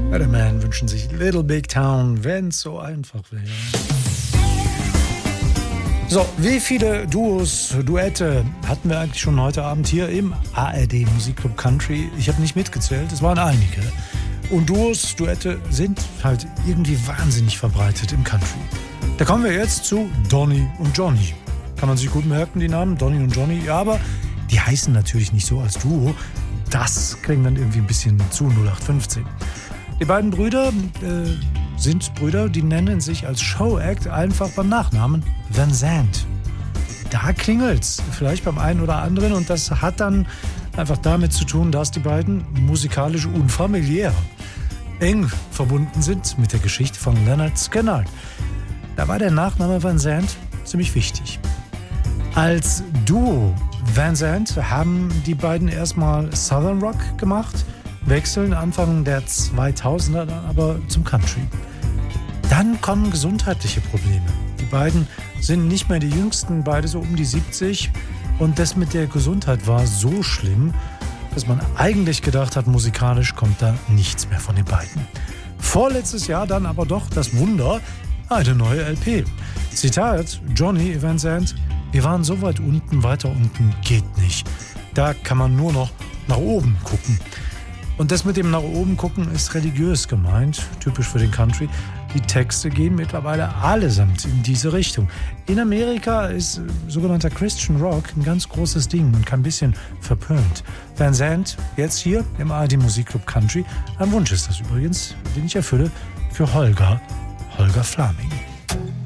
Weatherman wünschen sich Little Big Town, wenn's so einfach wäre. So, wie viele Duos, Duette hatten wir eigentlich schon heute Abend hier im ARD Musikclub Country? Ich habe nicht mitgezählt, es waren einige. Und Duos, Duette sind halt irgendwie wahnsinnig verbreitet im Country. Da kommen wir jetzt zu Donny und Johnny. Kann man sich gut merken, die Namen, Donny und Johnny. Ja, aber die heißen natürlich nicht so als Duo. Das klingt dann irgendwie ein bisschen zu 0815. Die beiden Brüder sind Brüder, die nennen sich als Showact einfach beim Nachnamen Van Zandt. Da klingelt's vielleicht beim einen oder anderen und das hat dann einfach damit zu tun, dass die beiden musikalisch unfamiliär eng verbunden sind mit der Geschichte von Lynyrd Skynyrd. Da war der Nachname Van Zandt ziemlich wichtig. Als Duo Van Zandt haben die beiden erstmal Southern Rock gemacht, wechseln Anfang der 2000er dann aber zum Country. Dann kommen gesundheitliche Probleme. Die beiden sind nicht mehr die Jüngsten, beide so um die 70. Und das mit der Gesundheit war so schlimm, dass man eigentlich gedacht hat, musikalisch kommt da nichts mehr von den beiden. Vorletztes Jahr dann aber doch das Wunder, eine neue LP. Zitat Johnny Van Zandt: Wir waren so weit unten, weiter unten geht nicht. Da kann man nur noch nach oben gucken. Und das mit dem nach oben gucken ist religiös gemeint, typisch für den Country. Die Texte gehen mittlerweile allesamt in diese Richtung. In Amerika ist sogenannter Christian Rock ein ganz großes Ding und kein bisschen verpönt. Van Zandt jetzt hier im ARD Musikclub Country. Ein Wunsch ist das übrigens, den ich erfülle für Holger Flaming.